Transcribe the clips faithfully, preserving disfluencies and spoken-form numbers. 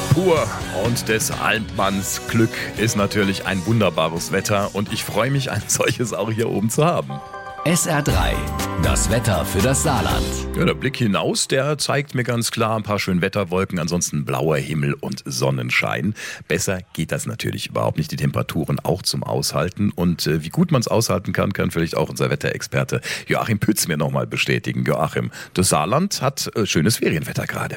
pur und des Alpmanns Glück ist natürlich ein wunderbares Wetter und ich freue mich, ein solches auch hier oben zu haben. S R drei, das Wetter für das Saarland. Ja, der Blick hinaus, der zeigt mir ganz klar ein paar schöne Wetterwolken, ansonsten blauer Himmel und Sonnenschein. Besser geht das natürlich überhaupt nicht, die Temperaturen auch zum Aushalten. Und äh, wie gut man es aushalten kann, kann vielleicht auch unser Wetterexperte Joachim Pütz mir nochmal bestätigen. Joachim, das Saarland hat äh, schönes Ferienwetter gerade.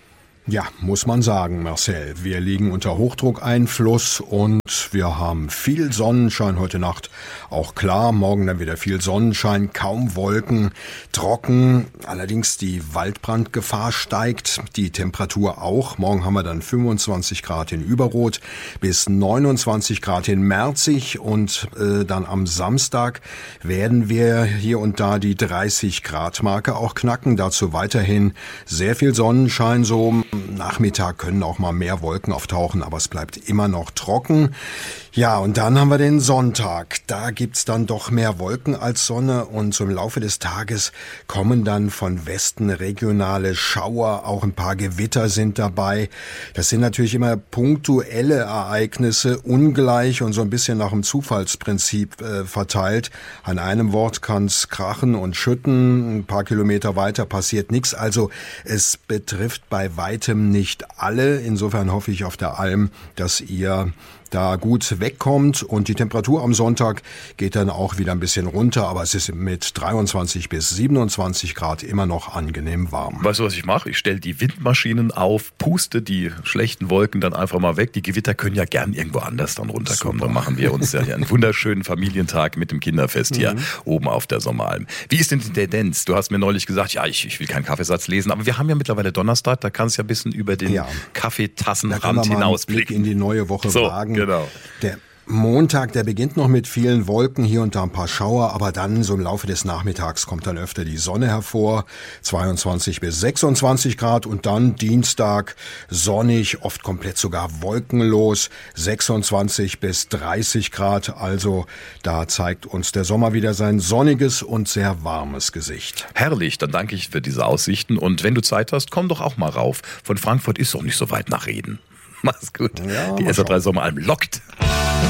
Ja, muss man sagen, Marcel. Wir liegen unter Hochdruckeinfluss und wir haben viel Sonnenschein heute Nacht. Auch klar, morgen dann wieder viel Sonnenschein, kaum Wolken, trocken. Allerdings die Waldbrandgefahr steigt, die Temperatur auch. Morgen haben wir dann fünfundzwanzig Grad in Überrot bis neunundzwanzig Grad in Merzig und äh, dann am Samstag werden wir hier und da die dreißig Grad Marke auch knacken. Dazu weiterhin sehr viel Sonnenschein, so Nachmittag können auch mal mehr Wolken auftauchen, aber es bleibt immer noch trocken. Ja, und dann haben wir den Sonntag. Da gibt's dann doch mehr Wolken als Sonne und so im Laufe des Tages kommen dann von Westen regionale Schauer, auch ein paar Gewitter sind dabei. Das sind natürlich immer punktuelle Ereignisse, ungleich und so ein bisschen nach dem Zufallsprinzip äh, verteilt. An einem Ort kann's krachen und schütten, ein paar Kilometer weiter passiert nichts. Also es betrifft bei weitem nicht alle. Insofern hoffe ich auf der Alm, dass ihr da gut wegkommt und die Temperatur am Sonntag geht dann auch wieder ein bisschen runter, aber es ist mit dreiundzwanzig bis siebenundzwanzig Grad immer noch angenehm warm. Weißt du, was ich mache? Ich stelle die Windmaschinen auf, puste die schlechten Wolken dann einfach mal weg. Die Gewitter können ja gern irgendwo anders dann runterkommen. Super. Dann machen wir uns ja einen wunderschönen Familientag mit dem Kinderfest hier mhm. oben auf der Sommeralm. Wie ist denn die Tendenz? Du hast mir neulich gesagt, ja, ich, ich will keinen Kaffeesatz lesen, aber wir haben ja mittlerweile Donnerstag, da kannst du ja ein bisschen über den ja. Kaffeetassenrand hinausblicken. In die neue Woche so, wagen. Genau. Der Montag, der beginnt noch mit vielen Wolken, hier und da ein paar Schauer, aber dann so im Laufe des Nachmittags kommt dann öfter die Sonne hervor, zweiundzwanzig bis sechsundzwanzig Grad und dann Dienstag sonnig, oft komplett sogar wolkenlos, sechsundzwanzig bis dreißig Grad, also da zeigt uns der Sommer wieder sein sonniges und sehr warmes Gesicht. Herrlich, dann danke ich für diese Aussichten und wenn du Zeit hast, komm doch auch mal rauf. Von Frankfurt ist doch nicht so weit nach Reden. Mach's gut. Ja, die S R drei Sommeralm lockt.